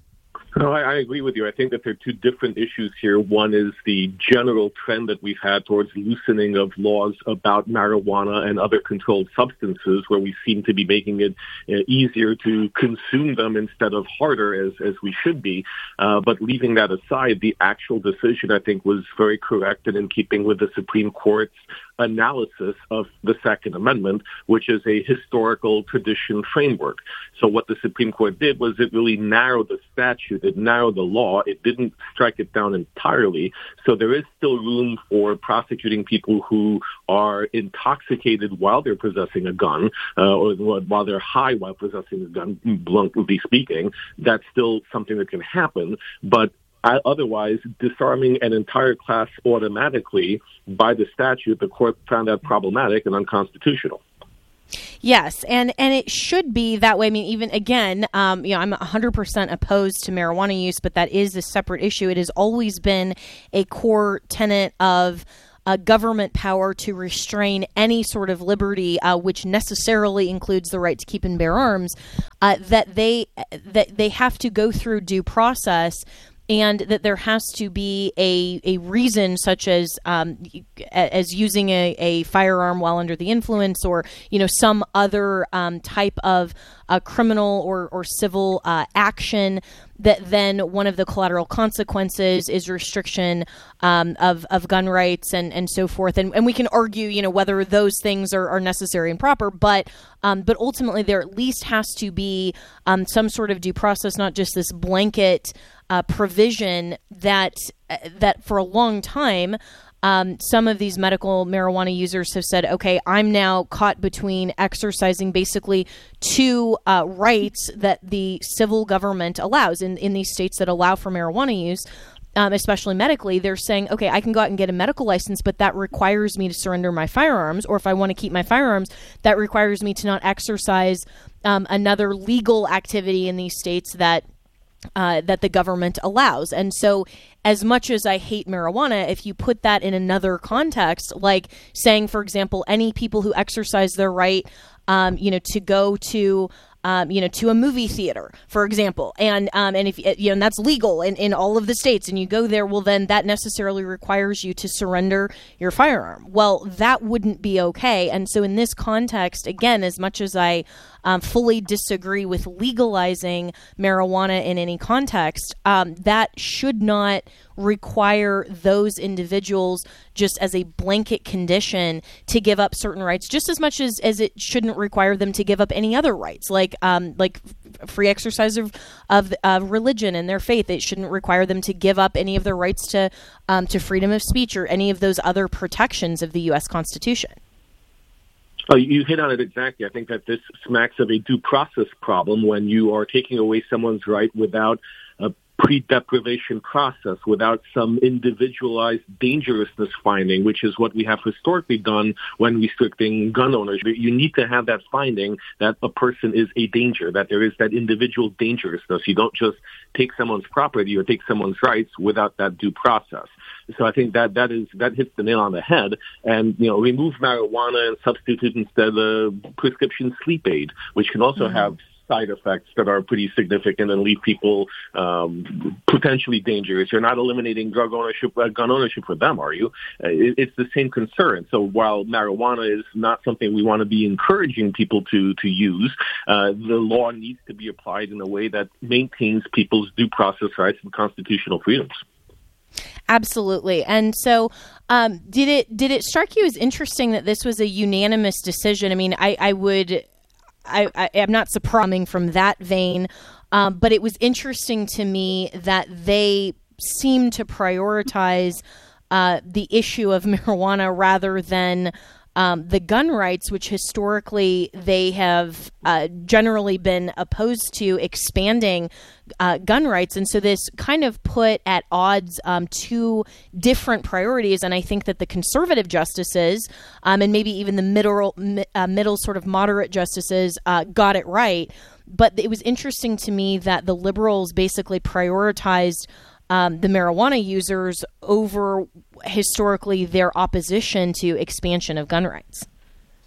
No, I, I agree with you. I think that there are two different issues here. One is the general trend that we've had towards loosening of laws about marijuana and other controlled substances, where we seem to be making it uh, easier to consume them instead of harder, as, as we should be. Uh, but leaving that aside, the actual decision, I think, was very correct and in keeping with the Supreme Court's analysis of the Second Amendment, which is a historical tradition framework. So what the Supreme Court did was it really narrowed the statute, it narrowed the law, it didn't strike it down entirely. So there is still room for prosecuting people who are intoxicated while they're possessing a gun, uh, or while they're high while possessing a gun, bluntly speaking. That's still something that can happen, but otherwise, disarming an entire class automatically by the statute, the court found that problematic and unconstitutional. Yes, and, and it should be that way. I mean, even again, um, you know, I'm one hundred percent opposed to marijuana use, but that is a separate issue. It has always been a core tenet of Uh, government power to restrain any sort of liberty, uh, which necessarily includes the right to keep and bear arms, uh, that they that they have to go through due process, and that there has to be a a reason, such as um, as using a, a firearm while under the influence, or you know some other um, type of uh, criminal or or civil uh, action, that then one of the collateral consequences is restriction um, of, of gun rights and, and so forth. And, and we can argue, you know, whether those things are, are necessary and proper, but um, but ultimately there at least has to be um, some sort of due process, not just this blanket uh, provision that uh, that for a long time Um, some of these medical marijuana users have said, okay, I'm now caught between exercising basically two uh, rights that the civil government allows in, in these states that allow for marijuana use, um, especially medically. They're saying, okay, I can go out and get a medical license, but that requires me to surrender my firearms. Or if I want to keep my firearms, that requires me to not exercise um, another legal activity in these states that Uh, that the government allows. And so as much as I hate marijuana, if you put that in another context, like saying, for example, any people who exercise their right, um, you know, to go to Um, you know, to a movie theater, for example, and um, and if you know and that's legal in, in all of the states, and you go there, well, then that necessarily requires you to surrender your firearm. Well, that wouldn't be okay. And so, in this context, again, as much as I um, fully disagree with legalizing marijuana in any context, um, that should not require those individuals just as a blanket condition to give up certain rights, just as much as, as it shouldn't require them to give up any other rights, like um, like free exercise of, of of religion and their faith. It shouldn't require them to give up any of their rights to um, to freedom of speech or any of those other protections of the U S Constitution. Oh, you hit on it exactly. I think that this smacks of a due process problem when you are taking away someone's right without a pre-deprivation process, without some individualized dangerousness finding, which is what we have historically done when restricting gun owners. You need to have that finding that a person is a danger, that there is that individual dangerousness. You don't just take someone's property or take someone's rights without that due process. So I think that that is that hits the nail on the head. And you know, remove marijuana and substitute instead a prescription sleep aid, which can also mm-hmm. have side effects that are pretty significant and leave people um, potentially dangerous. You're not eliminating drug ownership, uh, gun ownership for them, are you? Uh, it, it's the same concern. So while marijuana is not something we want to be encouraging people to to use, uh, the law needs to be applied in a way that maintains people's due process rights and constitutional freedoms. Absolutely. And so um, did it did it strike you as interesting that this was a unanimous decision? I mean, I, I would... I, I am not surprising from that vein, um, but it was interesting to me that they seem to prioritize uh, the issue of marijuana rather than um, the gun rights, which historically they have uh, generally been opposed to expanding uh, gun rights. And so this kind of put at odds um, two different priorities. And I think that the conservative justices um, and maybe even the middle, uh, middle sort of moderate justices uh, got it right. But it was interesting to me that the liberals basically prioritized Um, the marijuana users over historically their opposition to expansion of gun rights.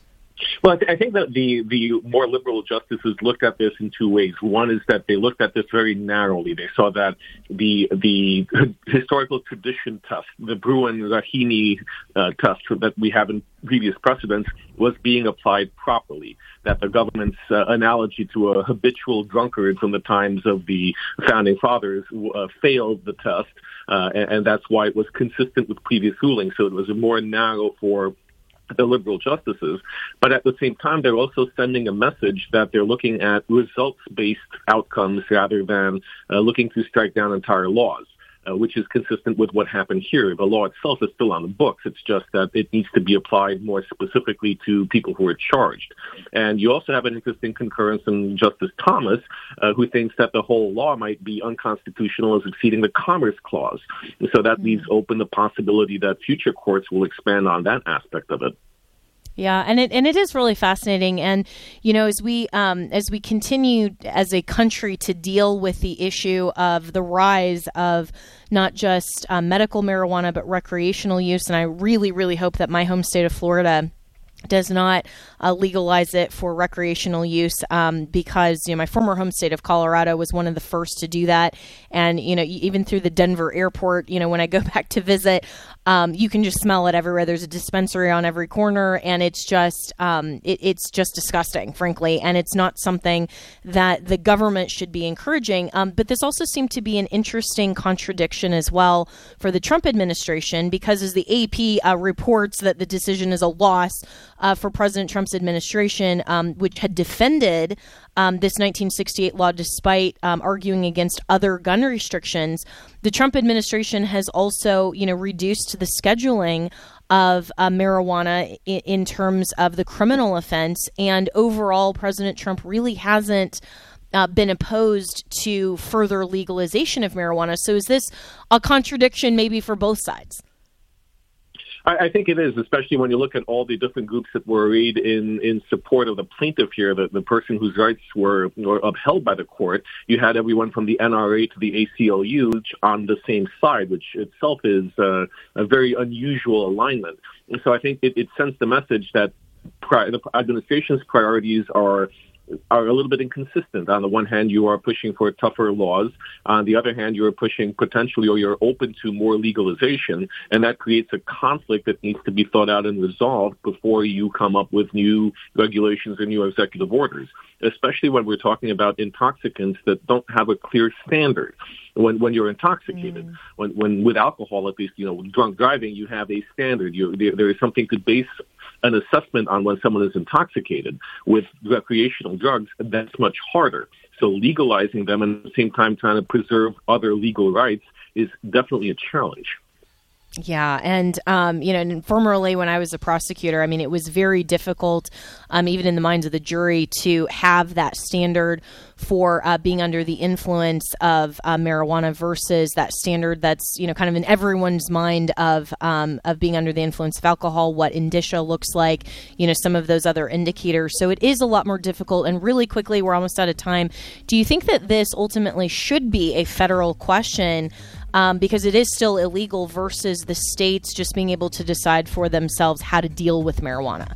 Well, I, th- I think that the, the more liberal justices looked at this in two ways. One is that they looked at this very narrowly. They saw that the the historical tradition test, the Bruen-Rahimi uh, test that we have in previous precedents, was being applied properly. That the government's uh, analogy to a habitual drunkard from the times of the founding fathers uh, failed the test, uh, and, and that's why it was consistent with previous rulings. So it was a more narrow for the liberal justices. But at the same time, they're also sending a message that they're looking at results-based outcomes rather than uh, looking to strike down entire laws, uh, which is consistent with what happened here. The law itself is still on the books. It's just that it needs to be applied more specifically to people who are charged. And you also have an interesting concurrence in Justice Thomas, uh, who thinks that the whole law might be unconstitutional as exceeding the Commerce Clause. And so that mm-hmm. leaves open the possibility that future courts will expand on that aspect of it. Yeah, and it and it is really fascinating. And you know, as we um, as we continue as a country to deal with the issue of the rise of not just uh, medical marijuana but recreational use, and I really, really hope that my home state of Florida does not uh, legalize it for recreational use, um, because, you know, my former home state of Colorado was one of the first to do that. And, you know, even through the Denver airport, you know, when I go back to visit, um, you can just smell it everywhere. There's a dispensary on every corner, and it's just, um, it, it's just disgusting, frankly. And it's not something that the government should be encouraging. Um, but this also seemed to be an interesting contradiction as well for the Trump administration, because as the A P uh, reports that the decision is a loss Uh, for President Trump's administration, um, which had defended um, this nineteen sixty-eight law despite um, arguing against other gun restrictions. The Trump administration has also, you know, reduced the scheduling of uh, marijuana in, in terms of the criminal offense. And overall, President Trump really hasn't uh, been opposed to further legalization of marijuana. So is this a contradiction maybe for both sides? I think it is, especially when you look at all the different groups that were arrayed in, in support of the plaintiff here, the, the person whose rights were, were upheld by the court. You had everyone from the N R A to the A C L U on the same side, which itself is uh, a very unusual alignment. And so I think it, it sends the message that pri- the administration's priorities are are a little bit inconsistent. On the one hand, you are pushing for tougher laws. On the other hand, you are pushing potentially, or you're open to more legalization, and that creates a conflict that needs to be thought out and resolved before you come up with new regulations or new executive orders, especially when we're talking about intoxicants that don't have a clear standard. When when you're intoxicated, mm. when when with alcohol, at least, you know, drunk driving, you have a standard. You, there, there is something to base an assessment on when someone is intoxicated. With recreational drugs, that's much harder. So legalizing them and at the same time trying to preserve other legal rights is definitely a challenge. Yeah. And, um, you know, and formerly when I was a prosecutor, I mean, it was very difficult, um, even in the minds of the jury, to have that standard for uh, being under the influence of uh, marijuana versus that standard that's, you know, kind of in everyone's mind of um, of being under the influence of alcohol, what indicia looks like, you know, some of those other indicators. So it is a lot more difficult. And really quickly, we're almost out of time. Do you think that this ultimately should be a federal question? Um, because it is still illegal versus the states just being able to decide for themselves how to deal with marijuana?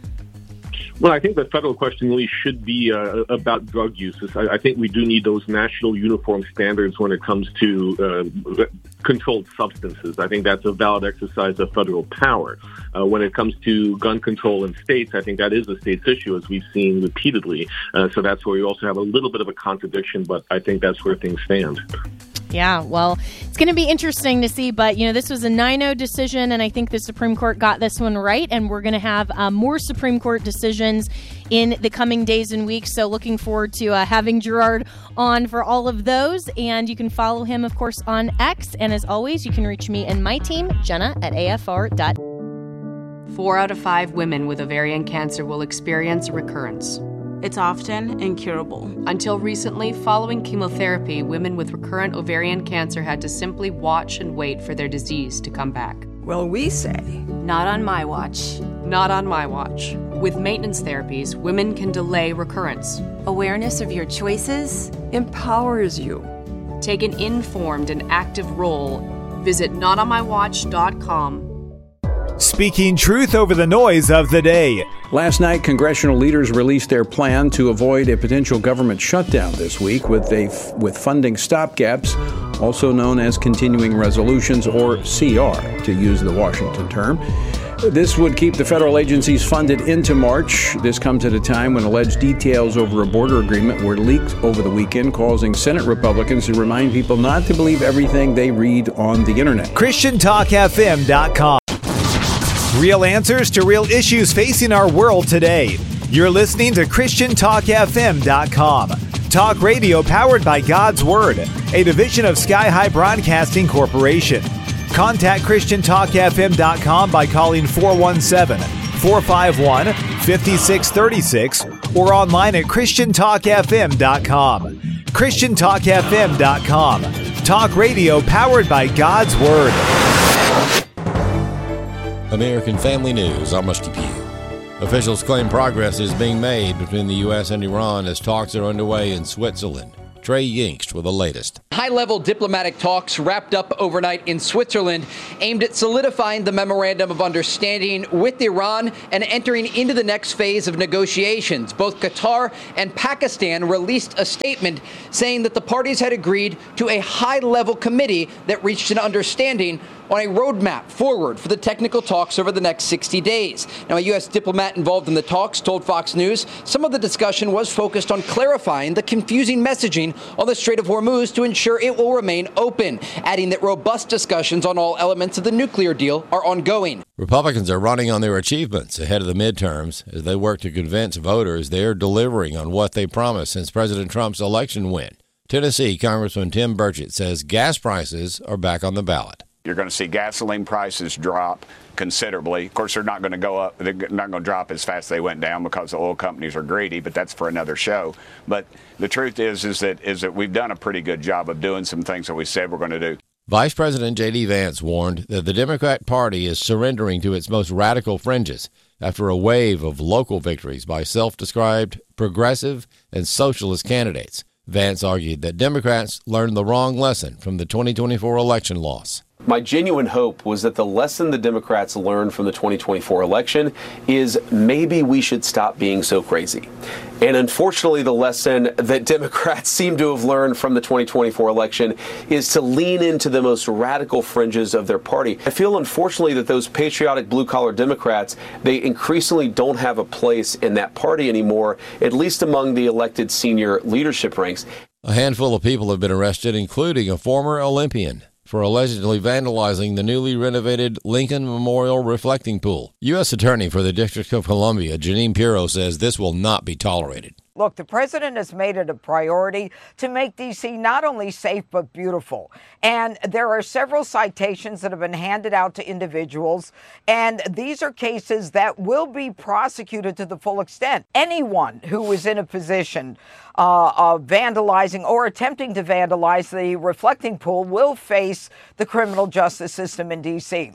Well, I think the federal question really should be uh, about drug uses. I, I think we do need those national uniform standards when it comes to uh, controlled substances. I think that's a valid exercise of federal power. Uh, when it comes to gun control in states, I think that is a state's issue, as we've seen repeatedly. Uh, so that's where we also have a little bit of a contradiction, but I think that's where things stand. Yeah, well, it's going to be interesting to see, but, you know, this was a nine oh decision, and I think the Supreme Court got this one right, and we're going to have uh, more Supreme Court decisions in the coming days and weeks, so looking forward to uh, having Gerard on for all of those, and you can follow him, of course, on X, and as always, you can reach me and my team, Jenna at A F R dot net. Four out of five women with ovarian cancer will experience a recurrence. It's often incurable. Until recently, following chemotherapy, women with recurrent ovarian cancer had to simply watch and wait for their disease to come back. Well, we say, not on my watch. Not on my watch. With maintenance therapies, women can delay recurrence. Awareness of your choices empowers you. Take an informed and active role. Visit not on my watch dot com. Speaking truth over the noise of the day. Last night, congressional leaders released their plan to avoid a potential government shutdown this week with a with funding stopgaps, also known as continuing resolutions, or C R, to use the Washington term. This would keep the federal agencies funded into March. This comes at a time when alleged details over a border agreement were leaked over the weekend, causing Senate Republicans to remind people not to believe everything they read on the internet. Christian Talk F M dot com. Real answers to real issues facing our world today. You're listening to Christian Talk F M dot com. Talk radio powered by God's Word, a division of Sky High Broadcasting Corporation. Contact Christian Talk F M dot com by calling four one seven, four five one, five six three six or online at Christian Talk F M dot com. Christian Talk F M dot com. Talk radio powered by God's Word. American Family News, I'm Rusty Pugh. Officials claim progress is being made between the U S and Iran as talks are underway in Switzerland. Trey Yingst with the latest. High-level diplomatic talks wrapped up overnight in Switzerland aimed at solidifying the memorandum of understanding with Iran and entering into the next phase of negotiations. Both Qatar and Pakistan released a statement saying that the parties had agreed to a high-level committee that reached an understanding on a roadmap forward for the technical talks over the next sixty days. Now, a U S diplomat involved in the talks told Fox News some of the discussion was focused on clarifying the confusing messaging on the Strait of Hormuz to ensure it will remain open, adding that robust discussions on all elements of the nuclear deal are ongoing. Republicans are running on their achievements ahead of the midterms as they work to convince voters they're delivering on what they promised since President Trump's election win. Tennessee Congressman Tim Burchett says gas prices are back on the ballot. You're going to see gasoline prices drop considerably. Of course, they're not going to go up. They're not going to drop as fast as they went down because the oil companies are greedy, but that's for another show. But the truth is, is that is that we've done a pretty good job of doing some things that we said we're going to do. Vice President J D. Vance warned that the Democrat Party is surrendering to its most radical fringes after a wave of local victories by self-described progressive and socialist candidates. Vance argued that Democrats learned the wrong lesson from the twenty twenty-four election loss. My genuine hope was that the lesson the Democrats learned from the twenty twenty-four election is maybe we should stop being so crazy. And unfortunately, the lesson that Democrats seem to have learned from the twenty twenty-four election is to lean into the most radical fringes of their party. I feel, unfortunately, that those patriotic blue-collar Democrats, they increasingly don't have a place in that party anymore, at least among the elected senior leadership ranks. A handful of people have been arrested, including a former Olympian, for allegedly vandalizing the newly renovated Lincoln Memorial Reflecting Pool. U S Attorney for the District of Columbia, Janine Pirro, says this will not be tolerated. Look, the president has made it a priority to make D C not only safe but beautiful. And there are several citations that have been handed out to individuals, and these are cases that will be prosecuted to the full extent. Anyone who is in a position uh, of vandalizing or attempting to vandalize the reflecting pool will face the criminal justice system in D C.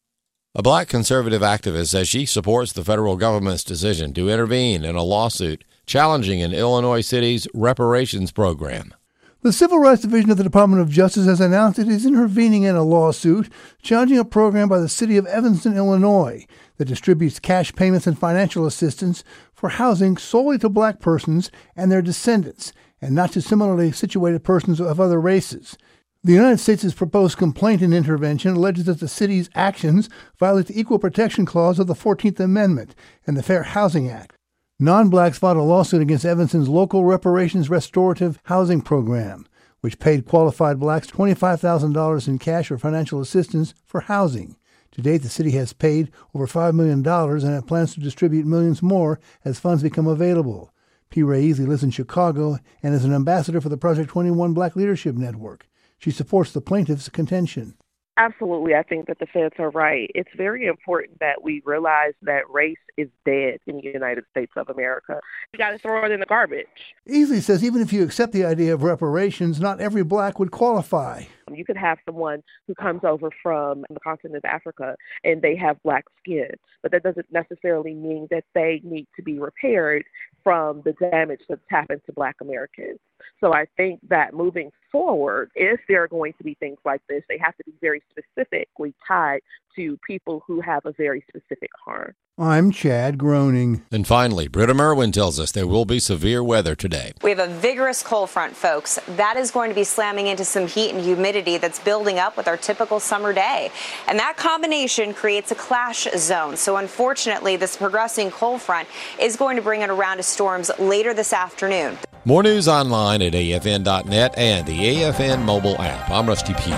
A black conservative activist says she supports the federal government's decision to intervene in a lawsuit challenging an Illinois city's reparations program. The Civil Rights Division of the Department of Justice has announced it is intervening in a lawsuit challenging a program by the city of Evanston, Illinois, that distributes cash payments and financial assistance for housing solely to black persons and their descendants, and not to similarly situated persons of other races. The United States' proposed complaint and intervention alleges that the city's actions violate the Equal Protection Clause of the fourteenth Amendment and the Fair Housing Act. Non-blacks filed a lawsuit against Evanston's local reparations restorative housing program, which paid qualified blacks twenty-five thousand dollars in cash or financial assistance for housing. To date, the city has paid over five million dollars and it plans to distribute millions more as funds become available. P. Ray Easley lives in Chicago and is an ambassador for the Project twenty-one Black Leadership Network. She supports the plaintiff's contention. Absolutely. I think that the feds are right. It's very important that we realize that race is dead in the United States of America. You got to throw it in the garbage. Easley says even if you accept the idea of reparations, not every black would qualify. You could have someone who comes over from the continent of Africa and they have black skin, but that doesn't necessarily mean that they need to be repaired from the damage that's happened to black Americans. So I think that moving forward, if there are going to be things like this, they have to be very specifically tied to people who have a very specific harm. I'm Chad Groening. And finally, Britta Merwin tells us there will be severe weather today. We have a vigorous cold front, folks. That is going to be slamming into some heat and humidity that's building up with our typical summer day. And that combination creates a clash zone. So unfortunately, this progressing cold front is going to bring in a round of storms later this afternoon. More news online at A F N dot net and the A F N mobile app. I'm Rusty Pugh.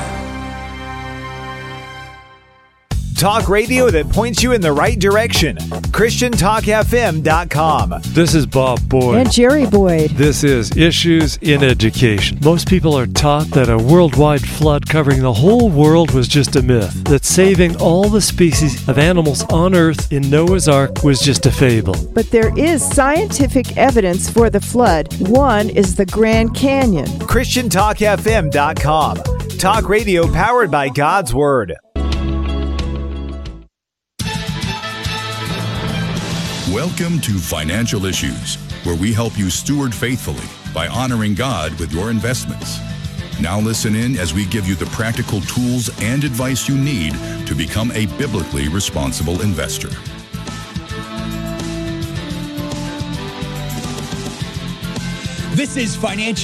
Talk radio that points you in the right direction. Christian Talk F M dot com. This is Bob Boyd. And Jerry Boyd. This is Issues in Education. Most people are taught that a worldwide flood covering the whole world was just a myth, that saving all the species of animals on Earth in Noah's Ark was just a fable. But there is scientific evidence for the flood. One is the Grand Canyon. Christian Talk F M dot com. Talk radio powered by God's Word. Welcome to Financial Issues, where we help you steward faithfully by honoring God with your investments. Now listen in as we give you the practical tools and advice you need to become a biblically responsible investor. This is Financial